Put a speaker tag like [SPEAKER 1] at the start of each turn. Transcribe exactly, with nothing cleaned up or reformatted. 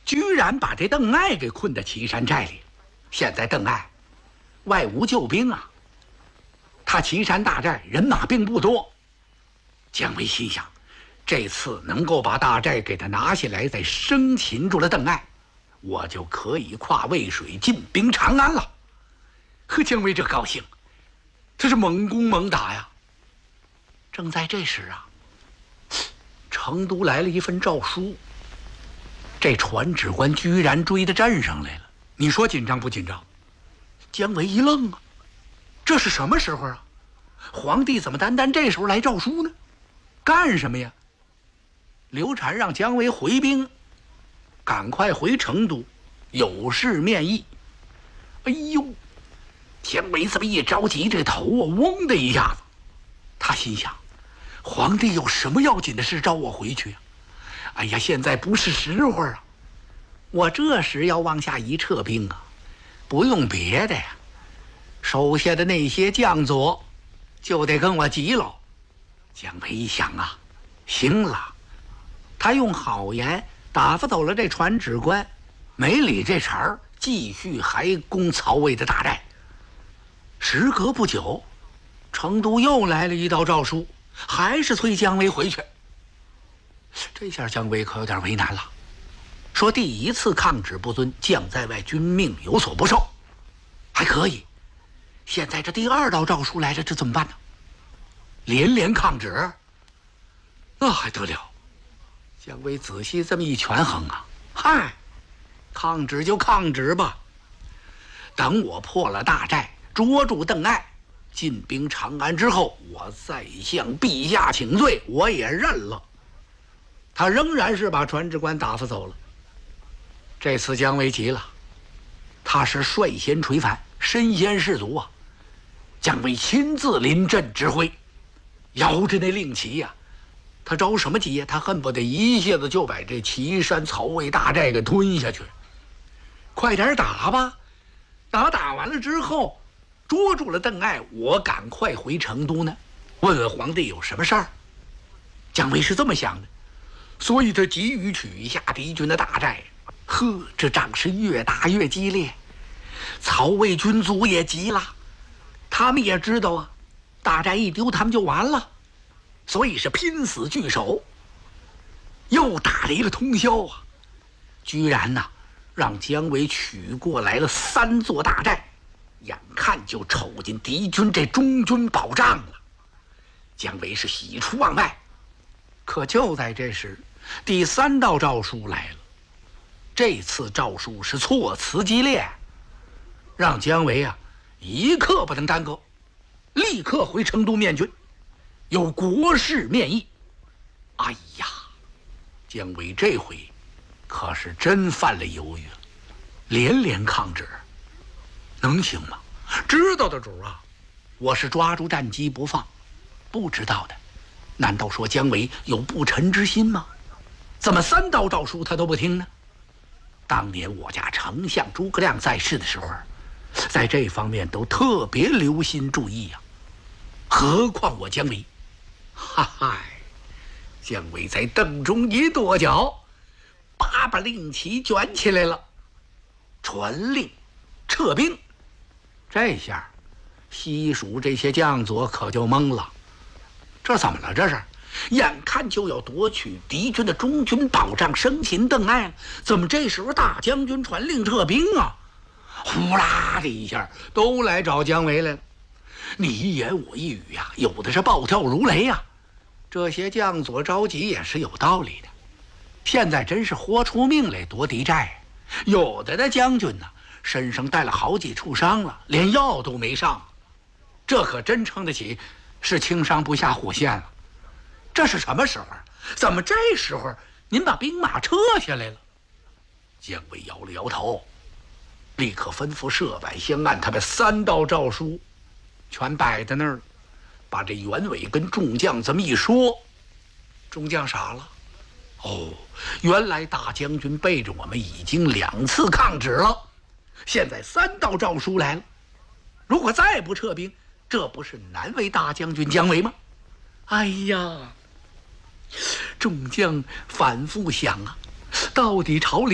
[SPEAKER 1] 居然把这邓艾给困在岐山寨里。现在邓艾外无救兵啊，他岐山大寨人马并不多。姜维心想，这次能够把大寨给他拿下来，再生擒住了邓艾，我就可以跨渭水进兵长安了。呵，姜维这高兴，这是猛攻猛打呀。正在这时啊，成都来了一份诏书，这传旨官居然追到镇上来了。你说紧张不紧张？姜维一愣啊，这是什么时候啊？皇帝怎么单单这时候来诏书呢？干什么呀？刘禅让姜维回兵，赶快回成都，有事面议。哎呦，姜维这么一着急，这头啊嗡的一下子，他心想，皇帝有什么要紧的事召我回去啊？哎呀，现在不是时候啊！我这时要往下一撤兵啊，不用别的呀，手下的那些将佐就得跟我急喽。姜维一想啊，行了，他用好言打发走了这传旨官，没理这茬儿，继续还攻曹魏的大寨。时隔不久，成都又来了一道诏书，还是催姜维回去。这下姜维可有点为难了，说第一次抗旨不遵，将在外，君命有所不受，还可以。现在这第二道诏书来了，这怎么办呢？连连抗旨，那还得了？姜维仔细这么一权衡啊，嗨，抗旨就抗旨吧。等我破了大寨，捉住邓艾，进兵长安之后，我再向陛下请罪，我也认了。他仍然是把传旨官打发走了。这次姜维急了，他是率先垂范，身先士卒啊。姜维亲自临阵指挥，摇着那令旗呀、啊，他着什么急呀？他恨不得一下子就把这岐山曹魏大寨给吞下去。快点打吧，打打完了之后，捉住了邓艾，我赶快回成都呢，问问皇帝有什么事儿。姜维是这么想的，所以他急于取下敌军的大寨。呵，这仗是越打越激烈，曹魏军卒也急了，他们也知道啊，大寨一丢他们就完了，所以是拼死据守。又打了一个通宵啊，居然呐、啊、让姜维取过来了三座大寨，眼看就瞅进敌军这中军保障了。姜维是喜出望外。可就在这时，第三道诏书来了。这次诏书是措辞激烈，让姜维啊一刻不能耽搁，立刻回成都面君，有国事面议。哎呀，姜维这回可是真犯了犹豫了，连连抗旨，能行吗？知道的主啊，我是抓住战机不放，不知道的，难道说姜维有不臣之心吗？怎么三道诏书他都不听呢？当年我家丞相诸葛亮在世的时候，在这方面都特别留心注意呀、啊，何况我姜维？哈哈，姜维在凳中一跺脚，叭把令旗卷起来了，传令撤兵。这下西蜀这些将佐可就懵了，这怎么了？这是眼看就要夺取敌军的中军保障，生擒邓艾了，怎么这时候大将军传令撤兵啊？呼啦的一下都来找姜维来了，你一言我一语呀、啊，有的是暴跳如雷呀、啊。这些将佐着急也是有道理的，现在真是豁出命来夺敌寨，有的那将军呢、啊，身上带了好几处伤了，连药都没上，这可真称得起是轻伤不下火线了。这是什么时候？怎么这时候您把兵马撤下来了？姜维摇了摇头，立刻吩咐设摆香案，他把三道诏书全摆在那儿了，把这袁伟跟众将这么一说，众将傻了。哦，原来大将军背着我们已经两次抗旨了，现在三道诏书来了，如果再不撤兵，这不是难为大将军姜维吗？哎呀，众将反复想啊，到底朝里